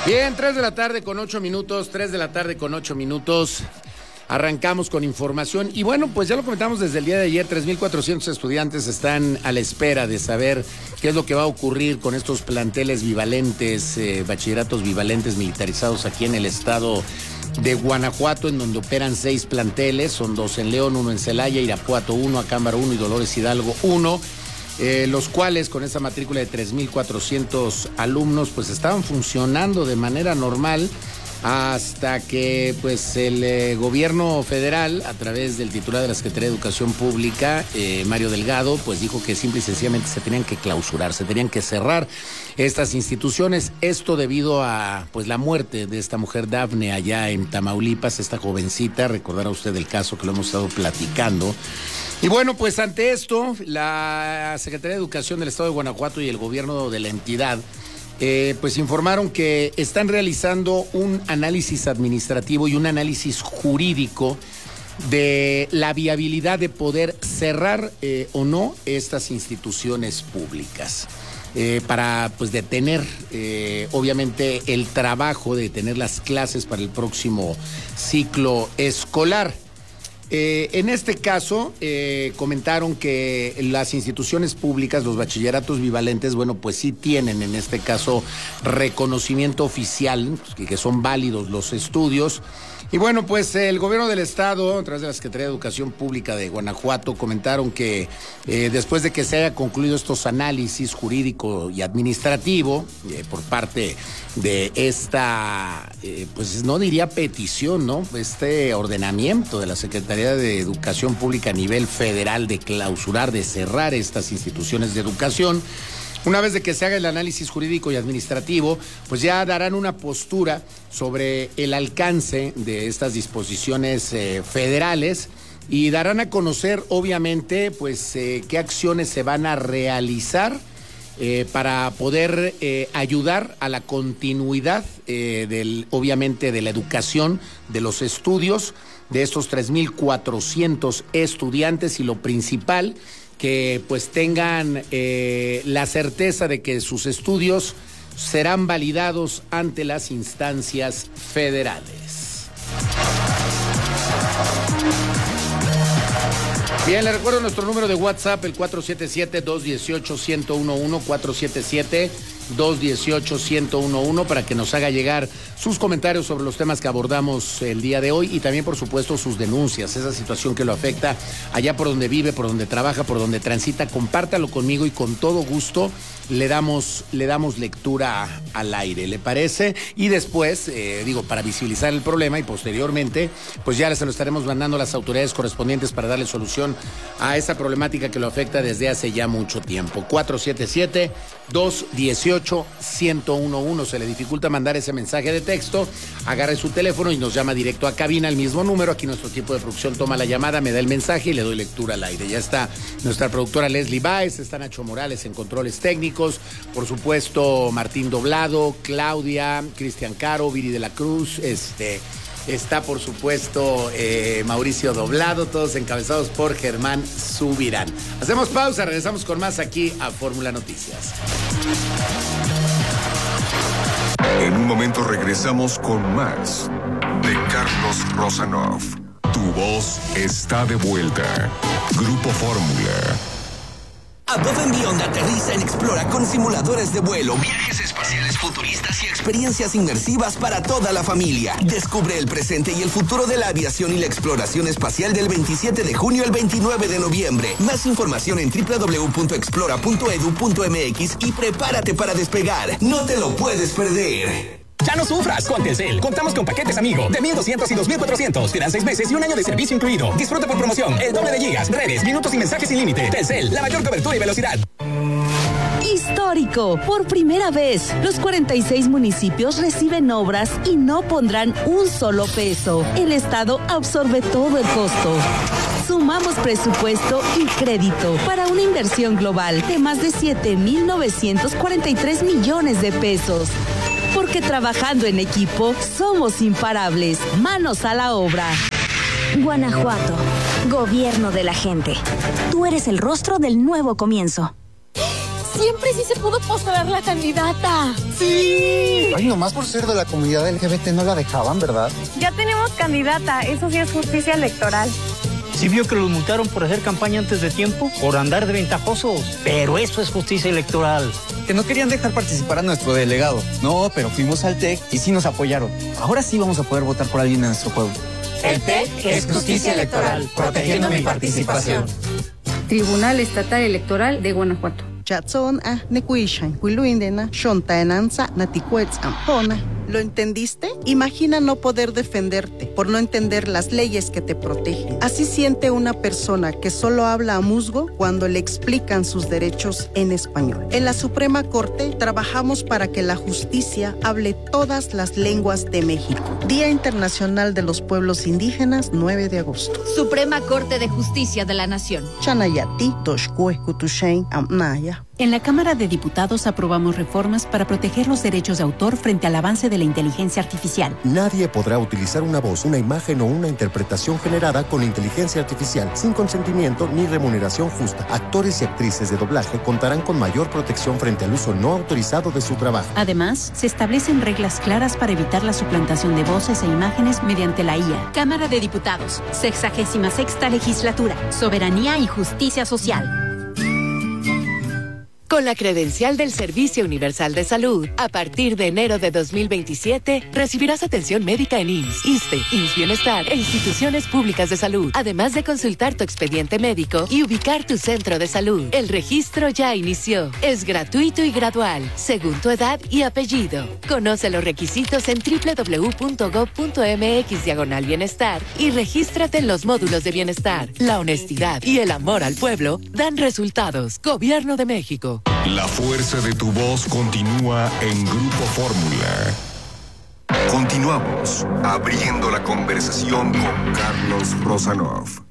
Bien, 3 de la tarde con 8 minutos, 3 de la tarde con 8 minutos. Arrancamos con información y bueno, pues ya lo comentamos desde el día de ayer, 3,400 estudiantes están a la espera de saber qué es lo que va a ocurrir con estos planteles bivalentes, bachilleratos bivalentes militarizados aquí en el estado de Guanajuato, en donde operan 6 planteles, son 2 en León, 1 en Celaya, Irapuato 1, Acámbaro 1 y Dolores Hidalgo 1. Los cuales con esa matrícula de 3,400 alumnos pues estaban funcionando de manera normal hasta que pues el gobierno federal, a través del titular de la Secretaría de Educación Pública, Mario Delgado, pues dijo que simple y sencillamente se tenían que clausurar, se tenían que cerrar estas instituciones. Esto debido a pues la muerte de esta mujer Dafne allá en Tamaulipas, esta jovencita, recordará usted el caso que lo hemos estado platicando. Y bueno, pues ante esto, la Secretaría de Educación del Estado de Guanajuato y el gobierno de la entidad, pues informaron que están realizando un análisis administrativo y un análisis jurídico de la viabilidad de poder cerrar o no estas instituciones públicas. Para pues detener obviamente el trabajo de tener las clases para el próximo ciclo escolar. En este caso, comentaron que las instituciones públicas, los bachilleratos bivalentes, bueno, pues sí tienen en este caso reconocimiento oficial, que son válidos los estudios. Y bueno, pues el gobierno del estado, a través de la Secretaría de Educación Pública de Guanajuato, comentaron que después de que se haya concluido estos análisis jurídico y administrativo por parte de esta, pues no diría petición, ¿no? Este ordenamiento de la Secretaría de Educación Pública a nivel federal de clausurar, de cerrar estas instituciones de educación. Una vez de que se haga el análisis jurídico y administrativo, pues ya darán una postura sobre el alcance de estas disposiciones federales y darán a conocer, obviamente, pues qué acciones se van a realizar para poder ayudar a la continuidad obviamente, de la educación, de los estudios de estos 3,400 estudiantes y lo principal, que pues tengan la certeza de que sus estudios serán validados ante las instancias federales. Bien, le recuerdo nuestro número de WhatsApp, el 477-218-1011, 477-218-1011, para que nos haga llegar sus comentarios sobre los temas que abordamos el día de hoy y también, por supuesto, sus denuncias, esa situación que lo afecta allá por donde vive, por donde trabaja, por donde transita. Compártalo conmigo y con todo gusto le damos lectura al aire, ¿le parece? Y después, para visibilizar el problema y posteriormente, pues ya se lo estaremos mandando a las autoridades correspondientes para darle solución a esa problemática que lo afecta desde hace ya mucho tiempo. 477-218-1011. Se le dificulta mandar ese mensaje de texto, agarre su teléfono y nos llama directo a cabina, al mismo número. Aquí nuestro equipo de producción toma la llamada, me da el mensaje y le doy lectura al aire. Ya está nuestra productora Leslie Báez, está Nacho Morales en controles técnicos, por supuesto Martín Doblado, Claudia, Cristian Caro, Viri de la Cruz, está por supuesto Mauricio Doblado, todos encabezados por Germán Subirán. Hacemos pausa, regresamos con más aquí a Fórmula Noticias. En un momento regresamos con más de Carlos Rosanov. Tu voz está de vuelta. Grupo Fórmula. Above and Beyond aterriza en Explora con simuladores de vuelo, viajes espaciales futuristas y experiencias inmersivas para toda la familia. Descubre el presente y el futuro de la aviación y la exploración espacial del 27 de junio al 29 de noviembre. Más información en www.explora.edu.mx y prepárate para despegar. No te lo puedes perder. Ya no sufras con Telcel. Contamos con paquetes amigo de 1,200 y 2,400. Te dan 6 meses y un año de servicio incluido. Disfruta por promoción el doble de gigas, redes, minutos y mensajes sin límite. Telcel, la mayor cobertura y velocidad. Histórico. Por primera vez, los 46 municipios reciben obras y no pondrán un solo peso. El Estado absorbe todo el costo. Sumamos presupuesto y crédito para una inversión global de más de 7,943 millones de pesos. Porque trabajando en equipo somos imparables. Manos a la obra. Guanajuato, gobierno de la gente. Tú eres el rostro del nuevo comienzo. Siempre sí se pudo postular la candidata. ¡Sí! Ay, nomás por ser de la comunidad LGBT no la dejaban, ¿verdad? Ya tenemos candidata, eso sí es justicia electoral. ¿Sí vio que los multaron por hacer campaña antes de tiempo? Por andar de ventajosos. Pero eso es justicia electoral. Que no querían dejar participar a nuestro delegado. No, pero fuimos al TEC y sí nos apoyaron. Ahora sí vamos a poder votar por alguien en nuestro pueblo. El TEC es justicia electoral, protegiendo mi participación. Tribunal Estatal Electoral de Guanajuato. ¿Lo entendiste? Imagina no poder defenderte por no entender las leyes que te protegen. Así siente una persona que solo habla a musgo cuando le explican sus derechos en español. En la Suprema Corte trabajamos para que la justicia hable todas las lenguas de México. Día Internacional de los Pueblos Indígenas, 9 de agosto. Suprema Corte de Justicia de la Nación. Chanayati, Toshkue, Kutushain, Amnaya. En la Cámara de Diputados aprobamos reformas para proteger los derechos de autor frente al avance de la inteligencia artificial. Nadie podrá utilizar una voz, una imagen o una interpretación generada con inteligencia artificial sin consentimiento ni remuneración justa. Actores y actrices de doblaje contarán con mayor protección frente al uso no autorizado de su trabajo. Además, se establecen reglas claras para evitar la suplantación de voces e imágenes mediante la IA. Cámara de Diputados, 66ª Legislatura, Soberanía y Justicia Social. Con la credencial del Servicio Universal de Salud, a partir de enero de 2027, recibirás atención médica en IMSS, ISSSTE, IMSS Bienestar e instituciones públicas de salud, además de consultar tu expediente médico y ubicar tu centro de salud. El registro ya inició. Es gratuito y gradual, según tu edad y apellido. Conoce los requisitos en www.gov.mx/bienestar y regístrate en los módulos de bienestar. La honestidad y el amor al pueblo dan resultados. Gobierno de México. La fuerza de tu voz continúa en Grupo Fórmula. Continuamos abriendo la conversación con Carlos Rosanov.